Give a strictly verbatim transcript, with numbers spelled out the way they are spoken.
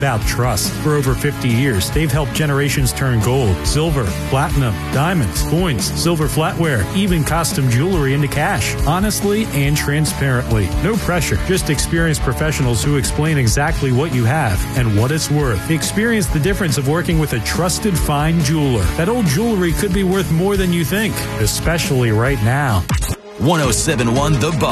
About trust. For over fifty years, they've helped generations turn gold, silver, platinum, diamonds, coins, silver flatware, even costume jewelry into cash. Honestly and transparently. No pressure. Just experienced professionals who explain exactly what you have and what it's worth. Experience the difference of working with a trusted fine jeweler. That old jewelry could be worth more than you think, especially right now. one oh seven point one The Buzz.